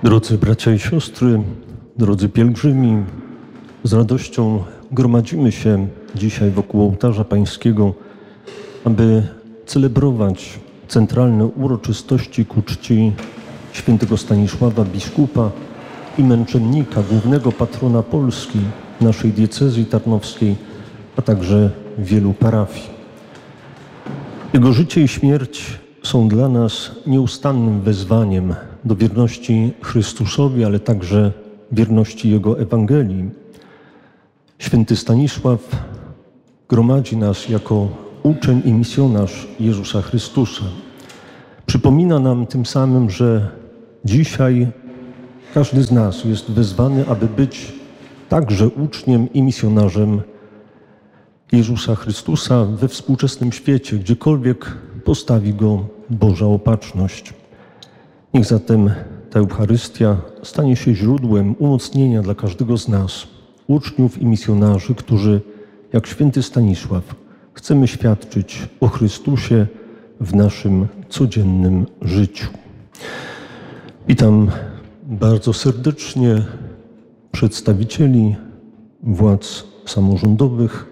Drodzy bracia i siostry, drodzy pielgrzymi, z radością gromadzimy się dzisiaj wokół ołtarza pańskiego, aby celebrować centralne uroczystości ku czci świętego Stanisława, biskupa i męczennika, głównego patrona Polski, naszej diecezji tarnowskiej, a także wielu parafii. Jego życie i śmierć są dla nas nieustannym wezwaniem do wierności Chrystusowi, ale także wierności Jego Ewangelii. Święty Stanisław gromadzi nas jako uczeń i misjonarz Jezusa Chrystusa. Przypomina nam tym samym, że dzisiaj każdy z nas jest wezwany, aby być także uczniem i misjonarzem Jezusa Chrystusa we współczesnym świecie, gdziekolwiek postawi go Boża Opatrzność. Niech zatem ta Eucharystia stanie się źródłem umocnienia dla każdego z nas, uczniów i misjonarzy, którzy, jak święty Stanisław, chcemy świadczyć o Chrystusie w naszym codziennym życiu. Witam bardzo serdecznie przedstawicieli władz samorządowych.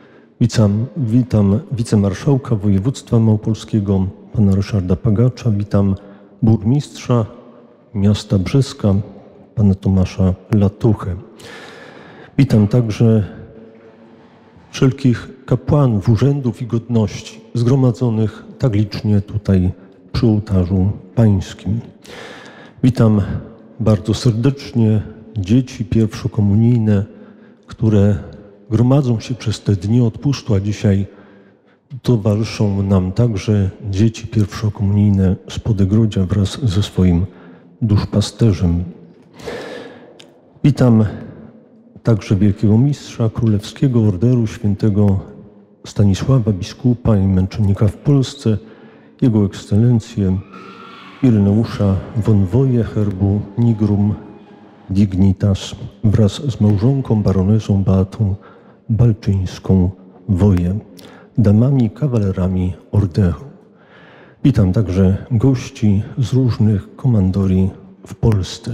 Witam wicemarszałka województwa małopolskiego, pana Ryszarda Pagacza. Witam burmistrza miasta Brzeska, pana Tomasza Latuchę. Witam także wszelkich kapłanów, urzędów i godności zgromadzonych tak licznie tutaj przy ołtarzu pańskim. Witam bardzo serdecznie dzieci pierwszokomunijne, które gromadzą się przez te dni odpustu, a dzisiaj towarzyszą nam także dzieci pierwszokomunijne z Podegrodzia wraz ze swoim duszpasterzem. Witam także wielkiego mistrza Królewskiego Orderu Świętego Stanisława, biskupa i męczennika w Polsce, Jego Ekscelencję Ireneusza Wonwoję herbu Nigrum Dignitas wraz z małżonką baronesą Beatą Balczyńską-Woję, damami kawalerami orderu. Witam także gości z różnych komandorii w Polsce.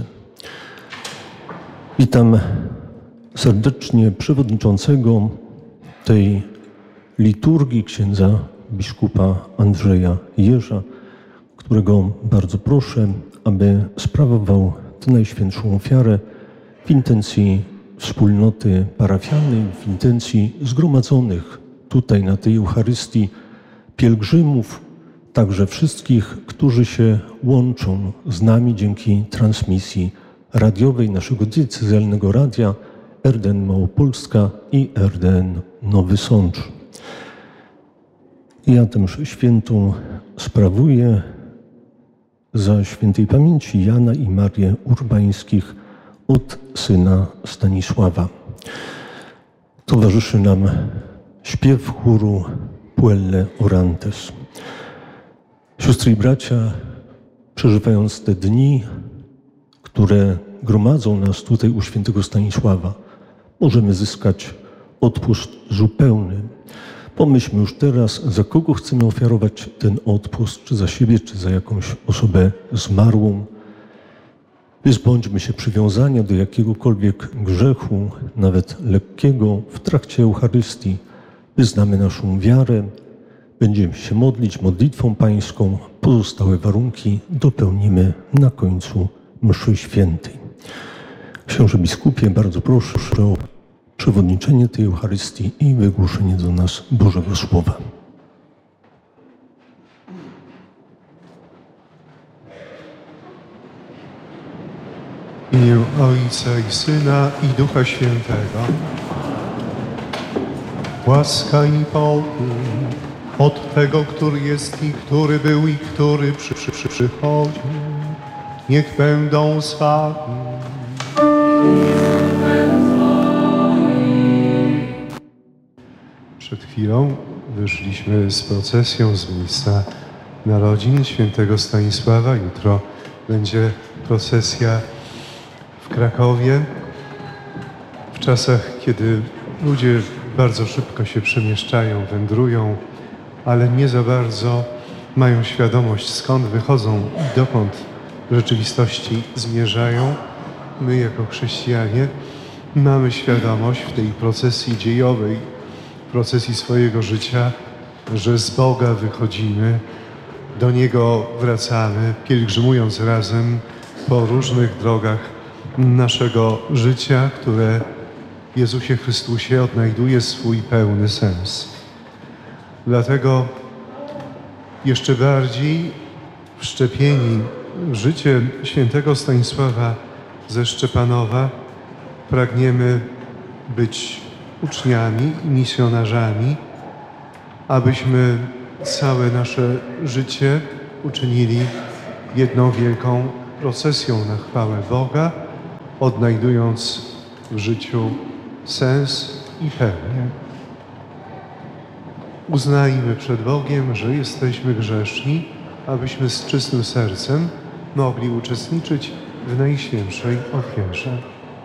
Witam serdecznie przewodniczącego tej liturgii księdza biskupa Andrzeja Jerza, którego bardzo proszę, aby sprawował tę najświętszą ofiarę w intencji wspólnoty parafialnej, w intencji zgromadzonych tutaj na tej Eucharystii pielgrzymów, także wszystkich, którzy się łączą z nami dzięki transmisji radiowej naszego diecezjalnego radia RDN Małopolska i RDN Nowy Sącz. Ja tę mszę świętą sprawuję za świętej pamięci Jana i Marię Urbańskich od syna Stanisława. Towarzyszy nam śpiew chóru Puelle Orantes. Siostry i bracia, przeżywając te dni, które gromadzą nas tutaj u świętego Stanisława, możemy zyskać odpust zupełny. Pomyślmy już teraz, za kogo chcemy ofiarować ten odpust, czy za siebie, czy za jakąś osobę zmarłą. Wyzbądźmy się przywiązania do jakiegokolwiek grzechu, nawet lekkiego, w trakcie Eucharystii. Wyznamy naszą wiarę, będziemy się modlić modlitwą pańską. Pozostałe warunki dopełnimy na końcu mszy świętej. Książę biskupie, bardzo proszę o przewodniczenie tej Eucharystii i wygłoszenie do nas Bożego Słowa. W imię Ojca i Syna i Ducha Świętego. Łaska i pokój od Tego, który jest i który był i który przychodzi. Niech będą z Wami. Przed chwilą wyszliśmy z procesją z miejsca narodzin świętego Stanisława. Jutro będzie procesja w Krakowie. W czasach, kiedy ludzie bardzo szybko się przemieszczają, wędrują, ale nie za bardzo mają świadomość, skąd wychodzą i dokąd w rzeczywistości zmierzają. My jako chrześcijanie mamy świadomość w tej procesji dziejowej, procesji swojego życia, że z Boga wychodzimy, do Niego wracamy, pielgrzymując razem po różnych drogach naszego życia, które w Jezusie Chrystusie odnajduje swój pełny sens. Dlatego jeszcze bardziej wszczepieni w życie świętego Stanisława ze Szczepanowa pragniemy być uczniami i misjonarzami, abyśmy całe nasze życie uczynili jedną wielką procesją na chwałę Boga, odnajdując w życiu sens i pełnię. Uznajmy przed Bogiem, że jesteśmy grzeszni, abyśmy z czystym sercem mogli uczestniczyć w Najświętszej ofierze.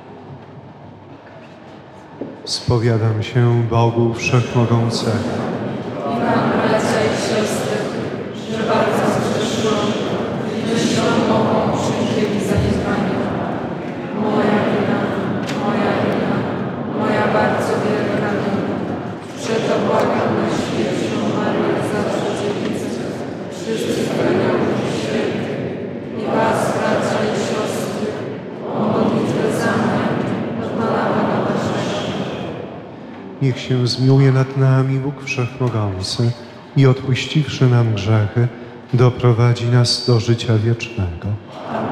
Spowiadam się Bogu Wszechmogącemu. I wam, bracia i siostry, że bardzo zgrzeszyłam myślą, mową, czynkiem i zaniedbaniem. Moja bardzo wielka wina. Przeto błagam Najświętszą Maryję, zawsze Dziewicę, wszystkich aniołów świętych i was, bracia i siostry, o modlitwę za mnie, od Pana Naszego. Niech się zmiłuje nad nami Bóg Wszechmogący i odpuściwszy nam grzechy, doprowadzi nas do życia wiecznego.